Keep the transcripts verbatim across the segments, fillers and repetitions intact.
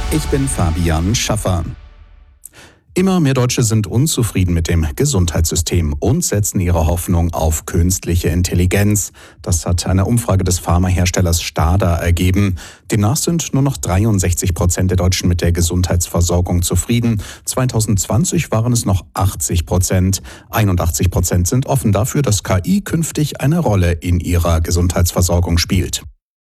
Ich bin Fabian Schaffer. Immer mehr Deutsche sind unzufrieden mit dem Gesundheitssystem und setzen ihre Hoffnung auf künstliche Intelligenz. Das hat eine Umfrage des Pharmaherstellers Stada ergeben. Demnach sind nur noch dreiundsechzig Prozent der Deutschen mit der Gesundheitsversorgung zufrieden. zwanzig zwanzig waren es noch achtzig Prozent. einundachtzig Prozent sind offen dafür, dass K I künftig eine Rolle in ihrer Gesundheitsversorgung spielt.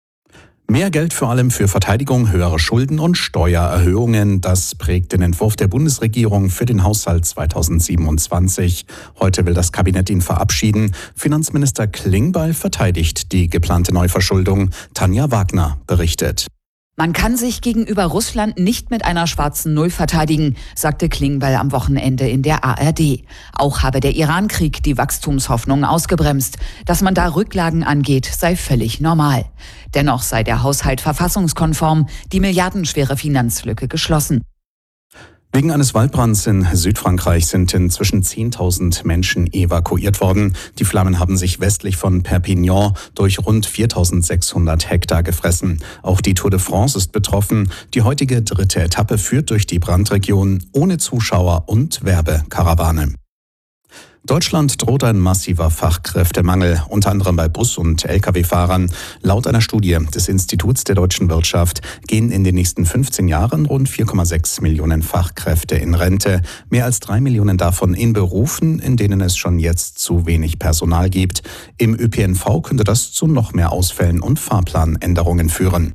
Mehr Geld vor allem für Verteidigung, höhere Schulden und Steuererhöhungen, das prägt den Entwurf der Bundesregierung für den Haushalt zweitausendsiebenundzwanzig. Heute will das Kabinett ihn verabschieden. Finanzminister Klingbeil verteidigt die geplante Neuverschuldung. Tanja Wagner berichtet. Man kann sich gegenüber Russland nicht mit einer schwarzen Null verteidigen, sagte Klingbeil am Wochenende in der A R D. Auch habe der Iran-Krieg die Wachstumshoffnungen ausgebremst. Dass man da Rücklagen angeht, sei völlig normal. Dennoch sei der Haushalt verfassungskonform, die milliardenschwere Finanzlücke geschlossen. Wegen eines Waldbrands in Südfrankreich sind inzwischen zehntausend Menschen evakuiert worden. Die Flammen haben sich westlich von Perpignan durch rund viertausendsechshundert Hektar gefressen. Auch die Tour de France ist betroffen. Die heutige dritte Etappe führt durch die Brandregion ohne Zuschauer und Werbekarawane. Deutschland droht ein massiver Fachkräftemangel, unter anderem bei Bus- und L K W-Fahrern. Laut einer Studie des Instituts der deutschen Wirtschaft gehen in den nächsten fünfzehn Jahren rund vier Komma sechs Millionen Fachkräfte in Rente. Mehr als drei Millionen davon in Berufen, in denen es schon jetzt zu wenig Personal gibt. Im Ö P N V könnte das zu noch mehr Ausfällen und Fahrplanänderungen führen.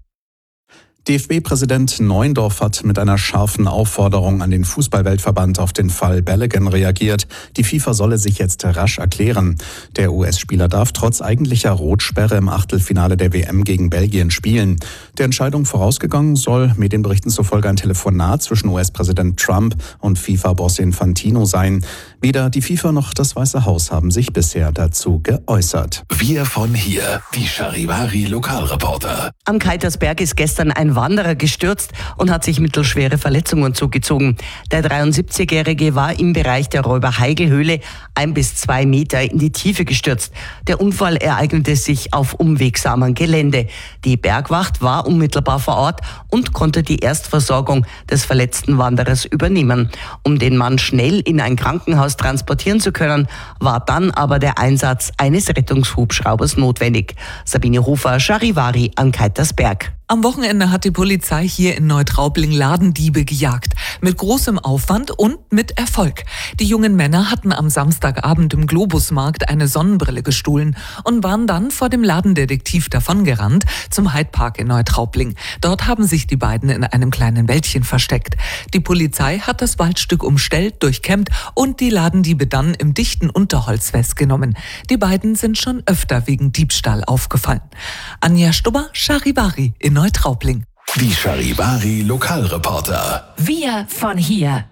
D F B-Präsident Neuendorf hat mit einer scharfen Aufforderung an den Fußball-Weltverband auf den Fall Balogun reagiert. Die FIFA solle sich jetzt rasch erklären. Der U S-Spieler darf trotz eigentlicher Rotsperre im Achtelfinale der W M gegen Belgien spielen. Der Entscheidung vorausgegangen soll Medienberichten zufolge ein Telefonat zwischen U S-Präsident Trump und FIFA-Boss Infantino sein. Weder die FIFA noch das Weiße Haus haben sich bisher dazu geäußert. Wir von hier, die Charivari-Lokalreporter. Am Keitersberg ist gestern ein Wanderer gestürzt und hat sich mittelschwere Verletzungen zugezogen. Der dreiundsiebzigjährige war im Bereich der Räuber-Heigl-Höhle ein bis zwei Meter in die Tiefe gestürzt. Der Unfall ereignete sich auf unwegsamem Gelände. Die Bergwacht war unmittelbar vor Ort und konnte die Erstversorgung des verletzten Wanderers übernehmen. Um den Mann schnell in ein Krankenhaus transportieren zu können, war dann aber der Einsatz eines Rettungshubschraubers notwendig. Sabine Hofer, Charivari am Keitersberg. Am Wochenende hat die Polizei hier in Neutraubling Ladendiebe gejagt. Mit großem Aufwand und mit Erfolg. Die jungen Männer hatten am Samstagabend im Globusmarkt eine Sonnenbrille gestohlen und waren dann vor dem Ladendetektiv davongerannt zum Hyde Park in Neutraubling. Dort haben sich die beiden in einem kleinen Wäldchen versteckt. Die Polizei hat das Waldstück umstellt, durchkämmt und die Ladendiebe dann im dichten Unterholz festgenommen. Die beiden sind schon öfter wegen Diebstahl aufgefallen. Anja Stubber, Charivari in Neutraubling. Die Charivari Lokalreporter. Wir von hier.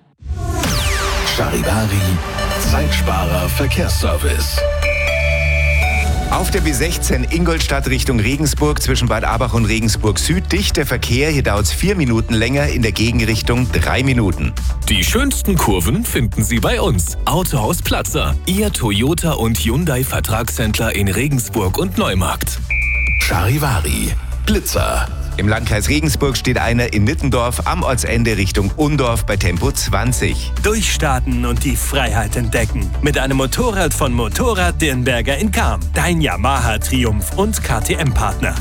Charivari Zeitsparer Verkehrsservice. Auf der B sechzehn Ingolstadt Richtung Regensburg zwischen Bad Abach und Regensburg Süd dichter Verkehr. Hier dauert es vier Minuten länger, in der Gegenrichtung drei Minuten. Die schönsten Kurven finden Sie bei uns. Autohaus Platzer, Ihr Toyota und Hyundai Vertragshändler in Regensburg und Neumarkt. Charivari Blitzer. Im Landkreis Regensburg steht einer in Nittendorf am Ortsende Richtung Undorf bei Tempo zwanzig. Durchstarten und die Freiheit entdecken. Mit einem Motorrad von Motorrad Dirnberger in Cham. Dein Yamaha Triumph und K T M-Partner.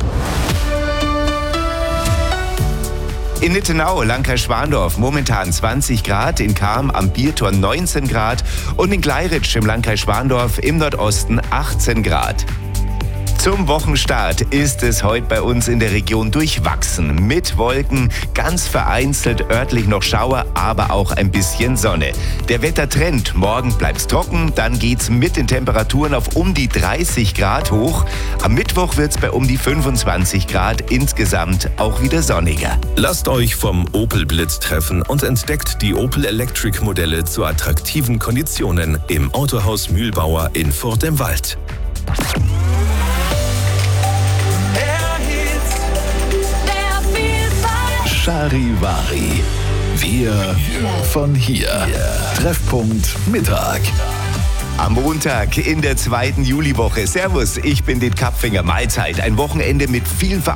In Nittenau, Landkreis Schwandorf, momentan zwanzig Grad, in Cham am Biertor neunzehn Grad und in Gleiritsch im Landkreis Schwandorf im Nordosten achtzehn Grad. Zum Wochenstart ist es heute bei uns in der Region durchwachsen. Mit Wolken, ganz vereinzelt örtlich noch Schauer, aber auch ein bisschen Sonne. Der Wettertrend, morgen bleibt's trocken, dann geht's mit den Temperaturen auf um die dreißig Grad hoch. Am Mittwoch wird's bei um die fünfundzwanzig Grad, insgesamt auch wieder sonniger. Lasst euch vom Opel Blitz treffen und entdeckt die Opel Electric Modelle zu attraktiven Konditionen im Autohaus Mühlbauer in Furt im Wald. Charivari. Wir von hier. Treffpunkt Mittag. Am Montag in der zweiten Juliwoche. Servus, ich bin Dit Kapfinger. Mahlzeit. Ein Wochenende mit vielen Veranstaltungen.